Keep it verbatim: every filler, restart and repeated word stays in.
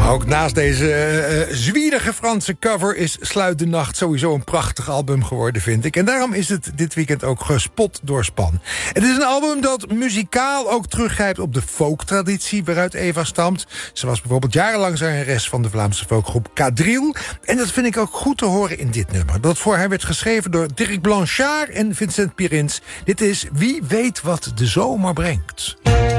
Ook naast deze uh, zwierige Franse cover is Sluit de Nacht sowieso een prachtig album geworden, vind ik. En daarom is het dit weekend ook gespot door Span. Het is een album dat muzikaal ook teruggrijpt op de folktraditie waaruit Eva stamt. Ze was bijvoorbeeld jarenlang zangeres van de Vlaamse folkgroep Quadrille. En dat vind ik ook goed te horen in dit nummer. Dat voor haar werd geschreven door Dirk Blanchard en Vincent Pierins. Dit is Wie weet wat de zomer brengt.